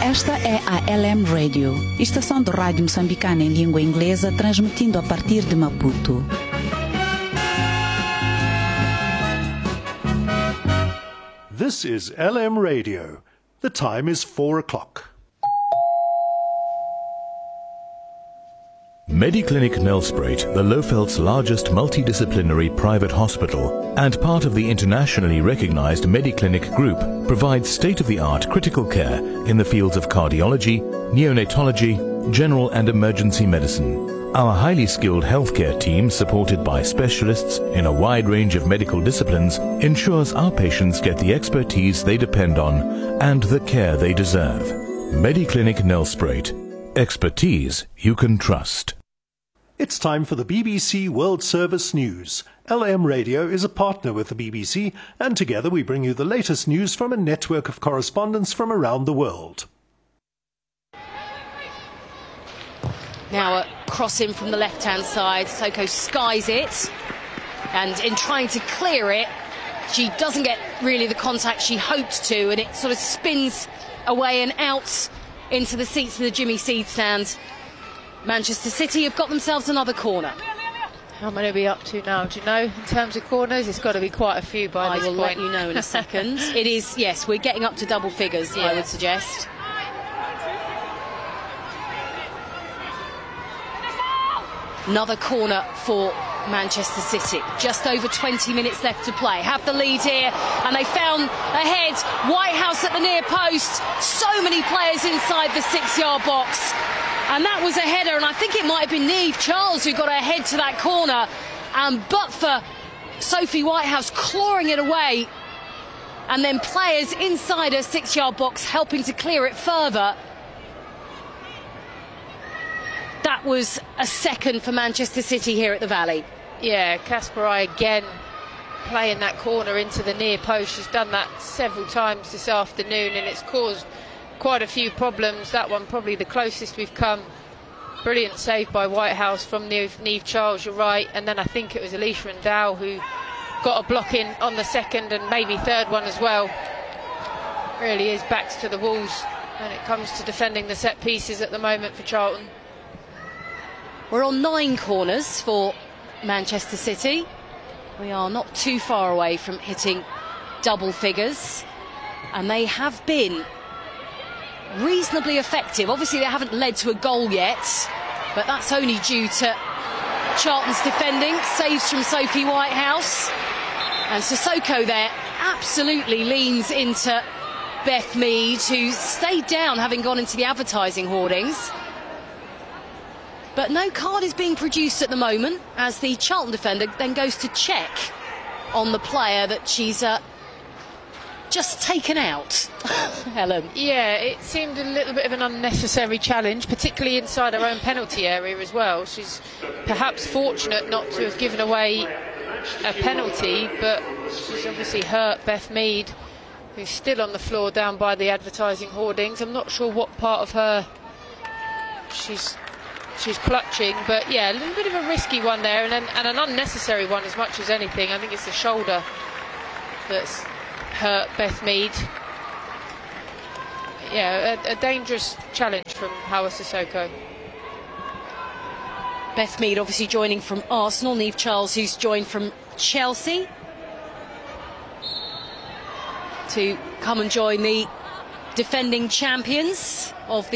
Esta é a LM Radio, estação de rádio moçambicana em língua inglesa, transmitindo a partir de Maputo. This is LM Radio. The time is 4 o'clock. Mediclinic Nelspruit, the Lofeld's largest multidisciplinary private hospital and part of the internationally recognized Mediclinic Group, provides state-of-the-art critical care in the fields of cardiology, neonatology, general and emergency medicine. Our highly skilled healthcare team, supported by specialists in a wide range of medical disciplines, ensures our patients get the expertise they depend on and the care they deserve. Mediclinic Nelspruit. Expertise you can trust. It's time for the BBC World Service News. LM Radio is a partner with the BBC, and together we bring you the latest news from a network of correspondents from around the world. Now a cross in from the left-hand side, Sissoko skies it, and in trying to clear it, she doesn't get really the contact she hoped to, and it sort of spins away and out into the seats of the Jimmy Seed stand. Manchester City have got themselves another corner. How many are we up to now? Do you know, in terms of corners? It's got to be quite a few by this point. I will let you know in a second. It is, yes, we're getting up to double figures, yeah. I would suggest. Another corner for Manchester City. Just over 20 minutes left to play. Have the lead here, and they found a head. Whitehouse at the near post. So many players inside the 6-yard box. And that was a header, and I think it might have been Niamh Charles who got her head to that corner. But for Sophie Whitehouse clawing it away, and then players inside her 6-yard box helping to clear it further. That was a second for Manchester City here at the Valley. Yeah, Kasparai again playing that corner into the near post. She's done that several times this afternoon, and it's caused quite a few problems. That one probably the closest we've come. Brilliant save by Whitehouse from Niamh Charles, you're right. And then I think it was Alicia Ndow who got a block in on the second and maybe third one as well. Really is backs to the walls when it comes to defending the set pieces at the moment for Charlton. We're on 9 corners for Manchester City. We are not too far away from hitting double figures, and they have been reasonably effective. Obviously they haven't led to a goal yet, but that's only due to Charlton's defending. Saves from Sophie Whitehouse, and Sissoko there absolutely leans into Beth Mead, who stayed down having gone into the advertising hoardings. But no card is being produced at the moment, as the Charlton defender then goes to check on the player that she's just taken out. Helen. Yeah, it seemed a little bit of an unnecessary challenge, particularly inside her own penalty area as well. She's perhaps fortunate not to have given away a penalty, but she's obviously hurt Beth Mead, who's still on the floor down by the advertising hoardings. I'm not sure what part of her she's clutching, but yeah, a little bit of a risky one there, and an unnecessary one as much as anything. I think it's the shoulder that's hurt Beth Mead. Yeah, a dangerous challenge from Hawa Sissoko. Beth Mead obviously joining from Arsenal. Niamh Charles, who's joined from Chelsea, to come and join the defending champions of the